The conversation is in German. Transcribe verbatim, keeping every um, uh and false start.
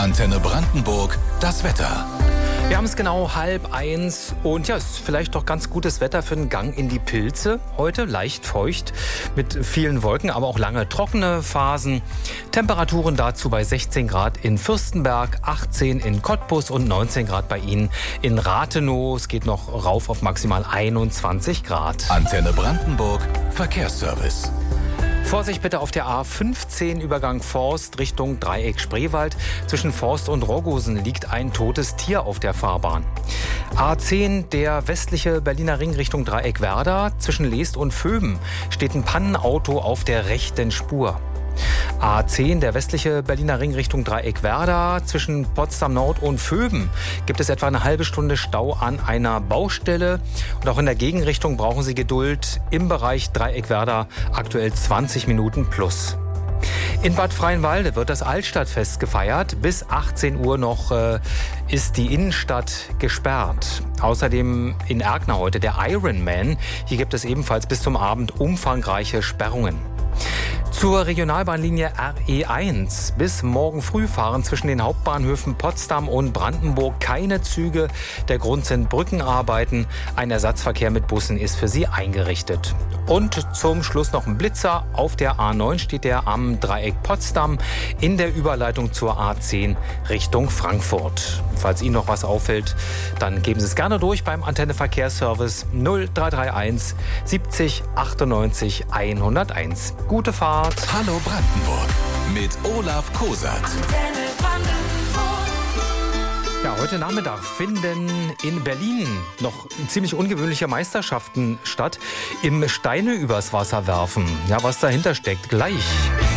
Antenne Brandenburg, das Wetter. Wir haben es genau halb eins und ja, es ist vielleicht doch ganz gutes Wetter für einen Gang in die Pilze. Heute leicht feucht mit vielen Wolken, aber auch lange trockene Phasen. Temperaturen dazu bei sechzehn Grad in Fürstenberg, achtzehn in Cottbus und neunzehn Grad bei Ihnen in Rathenow. Es geht noch rauf auf maximal einundzwanzig Grad. Antenne Brandenburg, Verkehrsservice. Vorsicht bitte auf der A fünfzehn Übergang Forst Richtung Dreieck Spreewald. Zwischen Forst und Rogosen liegt ein totes Tier auf der Fahrbahn. A zehn, der westliche Berliner Ring Richtung Dreieck Werder. Zwischen Leest und Vöben steht ein Pannenauto auf der rechten Spur. A zehn, der westliche Berliner Ring Richtung Dreieck Werder. Zwischen Potsdam Nord und Vöben gibt es etwa eine halbe Stunde Stau an einer Baustelle. Und auch in der Gegenrichtung brauchen Sie Geduld. Im Bereich Dreieck Werder aktuell zwanzig Minuten plus. In Bad Freienwalde wird das Altstadtfest gefeiert. Bis achtzehn Uhr noch äh, ist die Innenstadt gesperrt. Außerdem in Erkner heute der Ironman. Hier gibt es ebenfalls bis zum Abend umfangreiche Sperrungen. Zur Regionalbahnlinie R E eins. Bis morgen früh fahren zwischen den Hauptbahnhöfen Potsdam und Brandenburg keine Züge. Der Grund sind Brückenarbeiten. Ein Ersatzverkehr mit Bussen ist für sie eingerichtet. Und zum Schluss noch ein Blitzer. Auf der A neun steht der am Dreieck Potsdam in der Überleitung zur A zehn Richtung Frankfurt. Falls Ihnen noch was auffällt, dann geben Sie es gerne durch beim Antenne Verkehrsservice null drei drei eins siebzig achtundneunzig hunderteins. Gute Fahrt. Hallo Brandenburg mit Olaf Kosat. Ja, heute Nachmittag finden in Berlin noch ziemlich ungewöhnliche Meisterschaften statt. Im Steine übers Wasser werfen. Ja, was dahinter steckt, gleich.